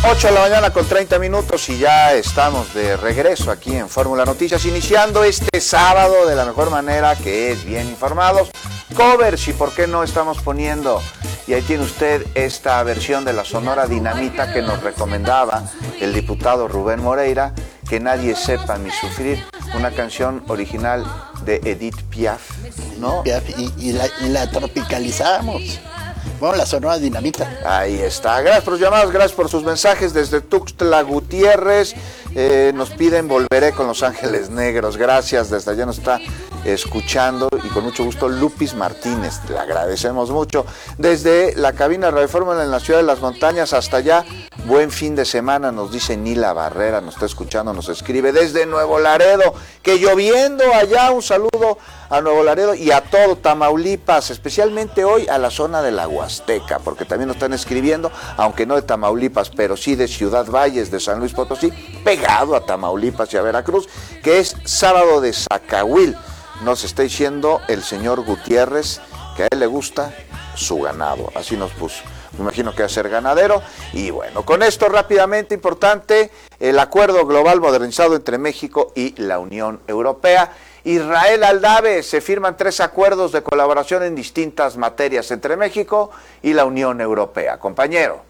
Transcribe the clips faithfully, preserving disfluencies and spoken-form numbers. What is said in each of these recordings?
ocho de la mañana con treinta minutos y ya estamos de regreso aquí en Fórmula Noticias, iniciando este sábado de la mejor manera, que es bien informados. Covers, y por qué no estamos poniendo, y ahí tiene usted esta versión de la Sonora Dinamita que nos recomendaba el diputado Rubén Moreira, Que nadie sepa mi sufrir, una canción original de Edith Piaf, ¿no? Piaf, y, y, la, y la tropicalizamos. Bueno, la Sonora Dinamita. Ahí está. Gracias por sus llamadas, gracias por sus mensajes desde Tuxtla Gutiérrez. Eh, nos piden Volveré con Los Ángeles Negros. Gracias, desde allá nos está escuchando y con mucho gusto Lupis Martínez. Le agradecemos mucho. Desde la cabina de Radio Fórmula en la ciudad de las montañas hasta allá. Buen fin de semana, nos dice Nila Barrera, nos está escuchando, nos escribe desde Nuevo Laredo, que lloviendo allá, un saludo a Nuevo Laredo y a todo Tamaulipas, especialmente hoy a la zona de la Huasteca, porque también nos están escribiendo, aunque no de Tamaulipas, pero sí de Ciudad Valles, de San Luis Potosí, pegado a Tamaulipas y a Veracruz, que es sábado de Zacahuil. Nos está diciendo el señor Gutiérrez que a él le gusta su ganado, así nos puso. Me imagino que va a ser ganadero. Y bueno, con esto rápidamente, importante, el acuerdo global modernizado entre México y la Unión Europea. Israel Aldave, se firman tres acuerdos de colaboración en distintas materias entre México y la Unión Europea. Compañero.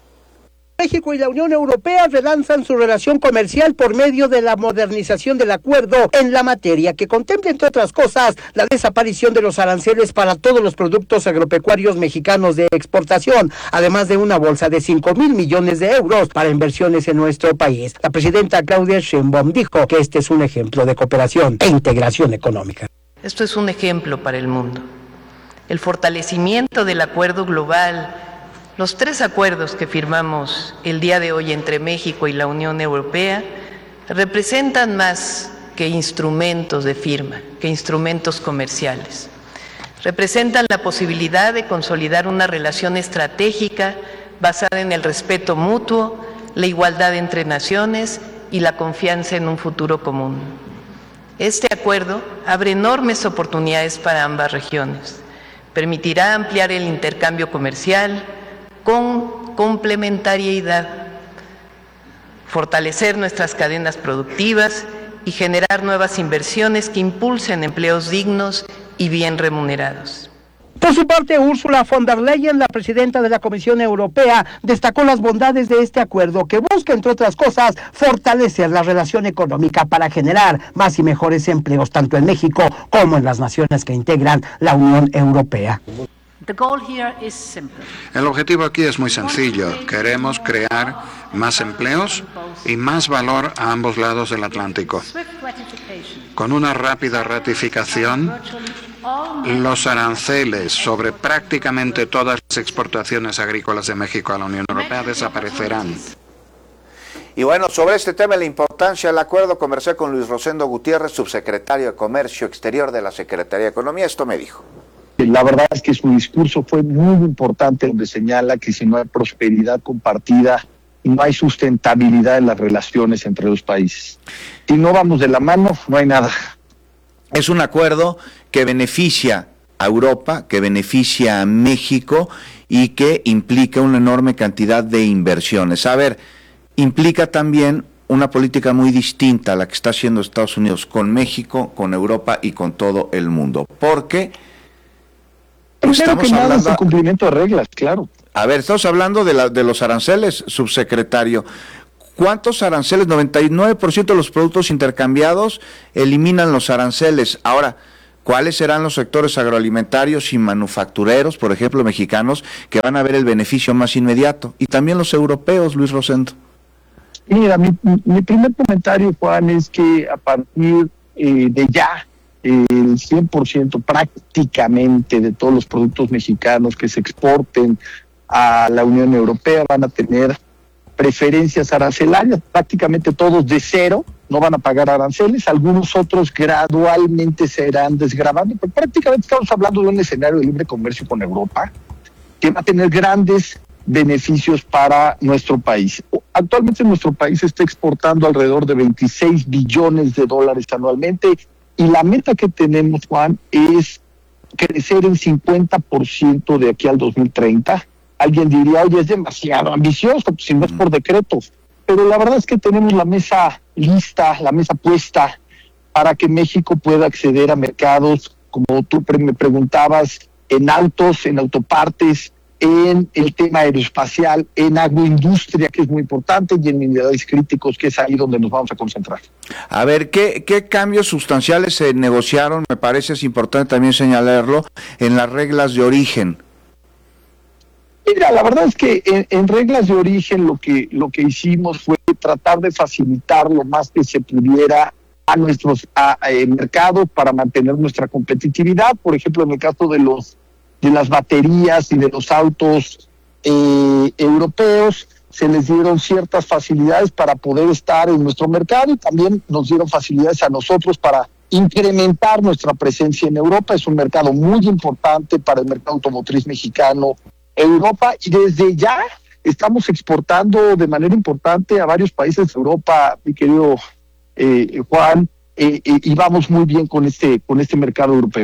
México y la Unión Europea relanzan su relación comercial por medio de la modernización del acuerdo en la materia, que contempla, entre otras cosas, la desaparición de los aranceles para todos los productos agropecuarios mexicanos de exportación, además de una bolsa de cinco mil millones de euros para inversiones en nuestro país. La presidenta Claudia Sheinbaum dijo que este es un ejemplo de cooperación e integración económica. Esto es un ejemplo para el mundo. El fortalecimiento del acuerdo global. Los tres acuerdos que firmamos el día de hoy entre México y la Unión Europea representan más que instrumentos de firma, que instrumentos comerciales. Representan la posibilidad de consolidar una relación estratégica basada en el respeto mutuo, la igualdad entre naciones y la confianza en un futuro común. Este acuerdo abre enormes oportunidades para ambas regiones. Permitirá ampliar el intercambio comercial con complementariedad, fortalecer nuestras cadenas productivas y generar nuevas inversiones que impulsen empleos dignos y bien remunerados. Por su parte, Ursula von der Leyen, la presidenta de la Comisión Europea, destacó las bondades de este acuerdo que busca, entre otras cosas, fortalecer la relación económica para generar más y mejores empleos tanto en México como en las naciones que integran la Unión Europea. El objetivo aquí es muy sencillo. Queremos crear más empleos y más valor a ambos lados del Atlántico. Con una rápida ratificación, los aranceles sobre prácticamente todas las exportaciones agrícolas de México a la Unión Europea desaparecerán. Y bueno, sobre este tema, la importancia del acuerdo, conversé con Luis Rosendo Gutiérrez, subsecretario de Comercio Exterior de la Secretaría de Economía. Esto me dijo. La verdad es que su discurso fue muy importante, donde señala que si no hay prosperidad compartida, no hay sustentabilidad en las relaciones entre los países. Si no vamos de la mano, no hay nada. Es un acuerdo que beneficia a Europa, que beneficia a México y que implica una enorme cantidad de inversiones. A ver, implica también una política muy distinta a la que está haciendo Estados Unidos con México, con Europa y con todo el mundo. Porque Primero que nada es el cumplimiento de reglas, claro. A ver, estamos hablando de, la, de los aranceles, subsecretario. ¿Cuántos aranceles? noventa y nueve por ciento de los productos intercambiados eliminan los aranceles. Ahora, ¿cuáles serán los sectores agroalimentarios y manufactureros, por ejemplo, mexicanos, que van a ver el beneficio más inmediato? Y también los europeos, Luis Rosendo. Mira, mi, mi primer comentario, Juan, es que a partir eh, de ya, el cien por ciento prácticamente de todos los productos mexicanos que se exporten a la Unión Europea van a tener preferencias arancelarias, prácticamente todos de cero, no van a pagar aranceles, algunos otros gradualmente se irán desgravando, pero prácticamente estamos hablando de un escenario de libre comercio con Europa que va a tener grandes beneficios para nuestro país. Actualmente nuestro país está exportando alrededor de veintiséis billones de dólares anualmente, y la meta que tenemos, Juan, es crecer en cincuenta por ciento de aquí al dos mil treinta alguien diría, oye, es demasiado ambicioso, pues, si no es por decreto. Pero la verdad es que tenemos la mesa lista, la mesa puesta para que México pueda acceder a mercados, como tú me preguntabas, en autos, en autopartes, en el tema aeroespacial, en agroindustria, que es muy importante, y en minerales críticos, que es ahí donde nos vamos a concentrar. A ver, ¿qué, qué cambios sustanciales se negociaron? Me parece es importante también señalarlo, en las reglas de origen. Mira, la verdad es que en, en reglas de origen lo que, lo que hicimos fue tratar de facilitar lo más que se pudiera a nuestros a, a, mercados para mantener nuestra competitividad. Por ejemplo, en el caso de los de las baterías y de los autos eh, europeos, se les dieron ciertas facilidades para poder estar en nuestro mercado, y también nos dieron facilidades a nosotros para incrementar nuestra presencia en Europa. Es un mercado muy importante para el mercado automotriz mexicano, Europa, y desde ya estamos exportando de manera importante a varios países de Europa, mi querido eh, Juan. Eh, eh, y vamos muy bien con este con este mercado europeo.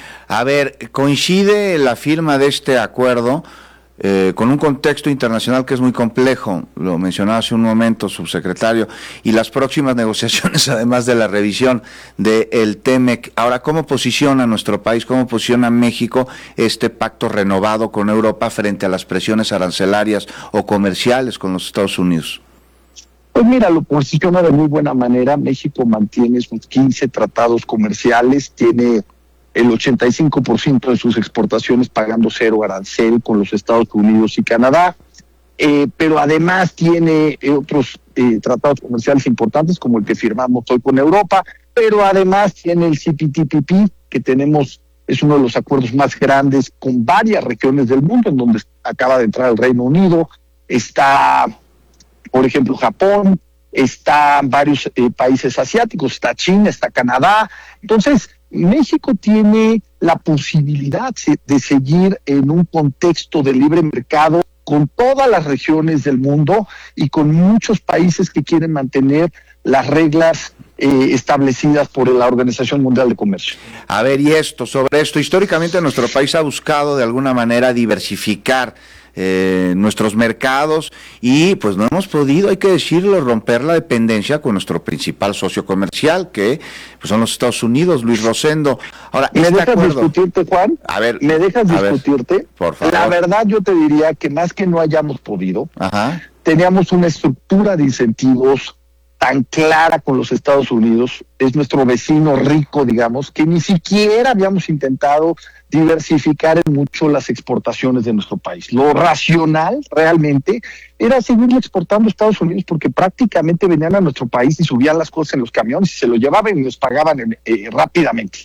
A ver, coincide la firma de este acuerdo eh, con un contexto internacional que es muy complejo, lo mencionaba hace un momento, subsecretario, y las próximas negociaciones, además de la revisión del TEMEC. Ahora, ¿cómo posiciona nuestro país, cómo posiciona México este pacto renovado con Europa frente a las presiones arancelarias o comerciales con los Estados Unidos? Pues mira, lo posiciona de muy buena manera. México mantiene sus quince tratados comerciales, tiene el ochenta y cinco por ciento de sus exportaciones pagando cero arancel con los Estados Unidos y Canadá, eh, pero además tiene eh, otros eh, tratados comerciales importantes como el que firmamos hoy con Europa, pero además tiene el C P T P P, que tenemos, es uno de los acuerdos más grandes con varias regiones del mundo, en donde acaba de entrar el Reino Unido, está... por ejemplo, Japón, están varios eh, países asiáticos, está China, está Canadá. Entonces, México tiene la posibilidad de seguir en un contexto de libre mercado con todas las regiones del mundo y con muchos países que quieren mantener las reglas eh, establecidas por la Organización Mundial de Comercio. A ver, y esto, sobre esto, históricamente nuestro país ha buscado de alguna manera diversificar Eh, nuestros mercados y pues no hemos podido, hay que decirlo, romper la dependencia con nuestro principal socio comercial, que pues son los Estados Unidos. Luis Rosendo. Ahora, ¿me este dejas acuerdo... discutirte, Juan? A ver, ¿me dejas discutirte? Ver, por favor. La verdad, yo te diría que más que no hayamos podido, Ajá. teníamos una estructura de incentivos tan clara con los Estados Unidos, es nuestro vecino rico, digamos, que ni siquiera habíamos intentado diversificar en mucho las exportaciones de nuestro país. Lo racional realmente era seguir exportando a Estados Unidos, porque prácticamente venían a nuestro país y subían las cosas en los camiones y se lo llevaban y nos pagaban en, eh, rápidamente.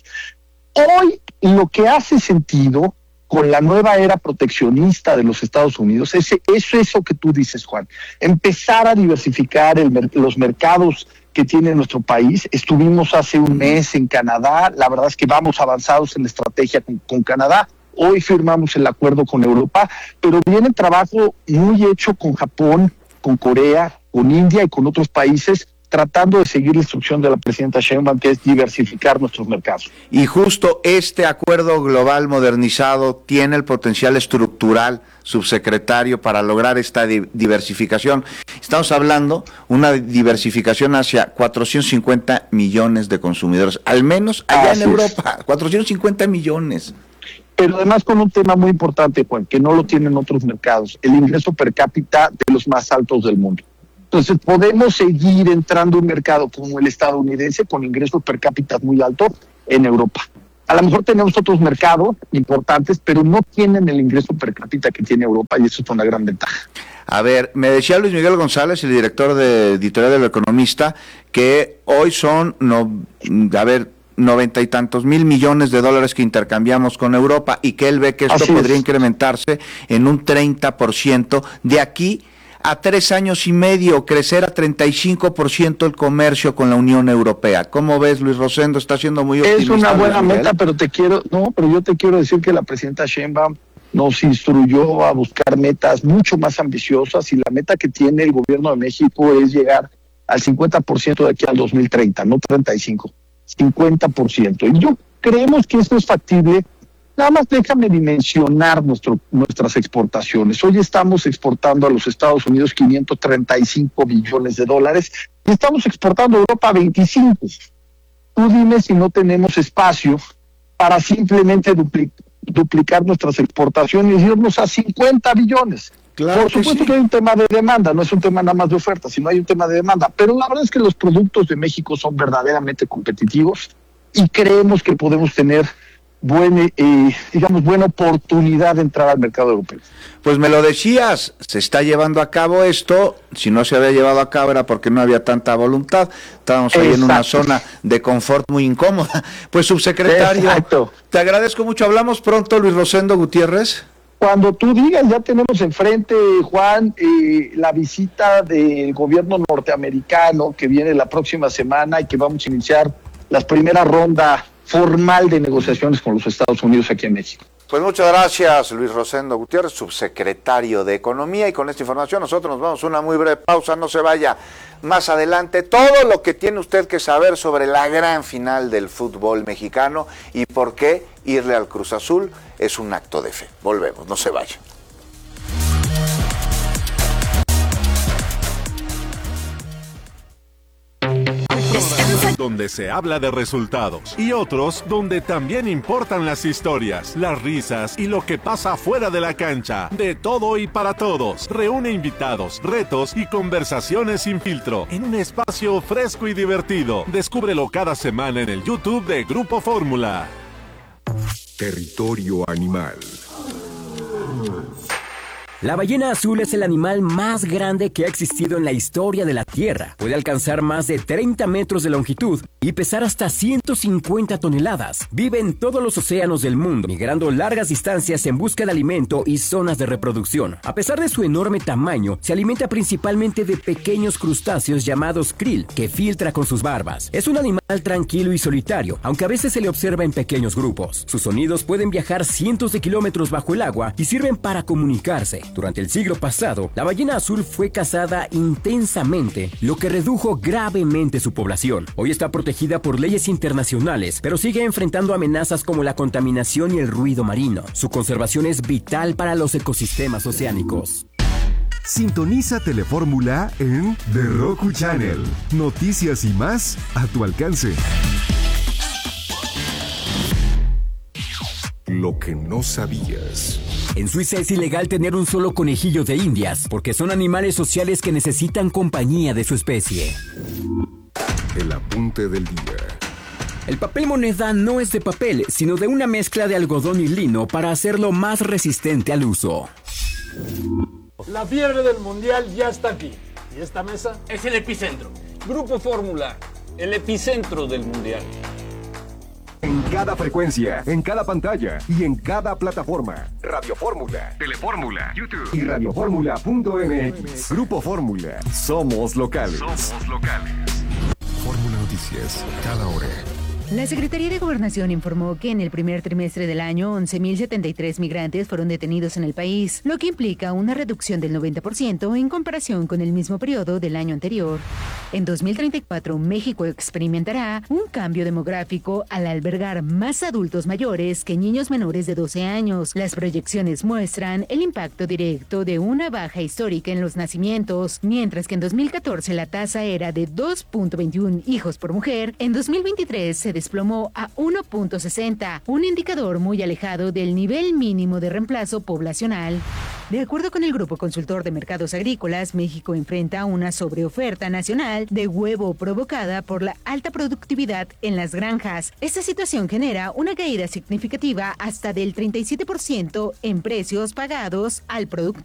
Hoy lo que hace sentido con la nueva era proteccionista de los Estados Unidos es, es eso que tú dices, Juan, empezar a diversificar el, los mercados que tiene nuestro país. Estuvimos hace un mes en Canadá, la verdad es que vamos avanzados en la estrategia con, con Canadá. Hoy firmamos el acuerdo con Europa, pero viene trabajo muy hecho con Japón, con Corea, con India y con otros países, tratando de seguir la instrucción de la presidenta Sheinbaum, que es diversificar nuestros mercados. Y justo este acuerdo global modernizado tiene el potencial estructural, subsecretario, para lograr esta di- diversificación. Estamos hablando una diversificación hacia cuatrocientos cincuenta millones de consumidores, al menos allá Así en es. Europa, cuatrocientos cincuenta millones. Pero además con un tema muy importante, Juan, que no lo tienen otros mercados, el ingreso per cápita de los más altos del mundo. Entonces podemos seguir entrando a un mercado como el estadounidense con ingresos per cápita muy altos en Europa. A lo mejor tenemos otros mercados importantes, pero no tienen el ingreso per cápita que tiene Europa, y eso es una gran ventaja. A ver, me decía Luis Miguel González, el director de editorial del Economista, que hoy son, no, a ver, noventa y tantos mil millones de dólares que intercambiamos con Europa, y que él ve que esto Así podría es. incrementarse en un treinta por ciento de aquí a tres años y medio, crecer a treinta y cinco por ciento el comercio con la Unión Europea. ¿Cómo ves, Luis Rosendo? Está siendo muy optimista. Es una buena Luis Miguel. meta, pero te quiero, no, pero yo te quiero decir que la presidenta Sheinbaum nos instruyó a buscar metas mucho más ambiciosas, y la meta que tiene el gobierno de México es llegar al cincuenta por ciento de aquí al dos mil treinta, no treinta y cinco, cincuenta por ciento. Y yo creemos que esto es factible Nada más déjame dimensionar nuestro, nuestras exportaciones. Hoy estamos exportando a los Estados Unidos quinientos treinta y cinco billones de dólares y estamos exportando a Europa veinticinco. Tú dime si no tenemos espacio para simplemente dupli- duplicar nuestras exportaciones y irnos a cincuenta billones. Claro Por supuesto que, sí. que hay un tema de demanda, no es un tema nada más de oferta, sino hay un tema de demanda. Pero la verdad es que los productos de México son verdaderamente competitivos y creemos que podemos tener buena, eh, digamos, buena oportunidad de entrar al mercado europeo. Pues me lo decías, se está llevando a cabo esto, si no se había llevado a cabo era porque no había tanta voluntad, estábamos ahí Exacto. en una zona de confort muy incómoda. Pues subsecretario, Exacto. te agradezco mucho, hablamos pronto, Luis Rosendo Gutiérrez. Cuando tú digas, ya tenemos enfrente, Juan, eh, la visita del gobierno norteamericano que viene la próxima semana y que vamos a iniciar la primera ronda formal de negociaciones con los Estados Unidos aquí en México. Pues muchas gracias, Luis Rosendo Gutiérrez, subsecretario de Economía, y con esta información nosotros nos vamos a una muy breve pausa, no se vaya. Más adelante, todo lo que tiene usted que saber sobre la gran final del fútbol mexicano y por qué irle al Cruz Azul es un acto de fe. Volvemos, no se vaya. Donde se habla de resultados y otros donde también importan las historias, las risas y lo que pasa fuera de la cancha. De todo y para todos. Reúne invitados, retos y conversaciones sin filtro en un espacio fresco y divertido. Descúbrelo cada semana en el YouTube de Grupo Fórmula. Territorio Animal. La ballena azul es el animal más grande que ha existido en la historia de la Tierra. Puede alcanzar más de treinta metros de longitud y pesar hasta ciento cincuenta toneladas. Vive en todos los océanos del mundo, migrando largas distancias en busca de alimento y zonas de reproducción. A pesar de su enorme tamaño, se alimenta principalmente de pequeños crustáceos llamados krill, que filtra con sus barbas. Es un animal tranquilo y solitario, aunque a veces se le observa en pequeños grupos. Sus sonidos pueden viajar cientos de kilómetros bajo el agua y sirven para comunicarse. Durante el siglo pasado, la ballena azul fue cazada intensamente, lo que redujo gravemente su población. Hoy está protegida por leyes internacionales, pero sigue enfrentando amenazas como la contaminación y el ruido marino. Su conservación es vital para los ecosistemas oceánicos. Sintoniza Telefórmula en The Roku Channel. Noticias y más a tu alcance. Lo que no sabías. En Suiza es ilegal tener un solo conejillo de indias, porque son animales sociales que necesitan compañía de su especie. El apunte del día. El papel moneda no es de papel, sino de una mezcla de algodón y lino para hacerlo más resistente al uso. La fiebre del mundial ya está aquí. ¿Y esta mesa? Es el epicentro. Grupo Fórmula, el epicentro del mundial. En cada frecuencia, en cada pantalla y en cada plataforma. Radio Fórmula, Telefórmula, YouTube y radioformula punto m x. Grupo Fórmula. Somos locales. Somos locales. Fórmula Noticias, cada hora. La Secretaría de Gobernación informó que en el primer trimestre del año once mil setenta y tres migrantes fueron detenidos en el país, lo que implica una reducción del noventa por ciento en comparación con el mismo periodo del año anterior. En dos mil treinta y cuatro, México experimentará un cambio demográfico al albergar más adultos mayores que niños menores de doce años. Las proyecciones muestran el impacto directo de una baja histórica en los nacimientos, mientras que en dos mil catorce la tasa era de dos punto veintiuno hijos por mujer, en dos mil veintitrés se desplomó a uno punto sesenta, un indicador muy alejado del nivel mínimo de reemplazo poblacional. De acuerdo con el Grupo Consultor de Mercados Agrícolas, México enfrenta una sobreoferta nacional de huevo provocada por la alta productividad en las granjas. Esta situación genera una caída significativa hasta del treinta y siete por ciento en precios pagados al productor.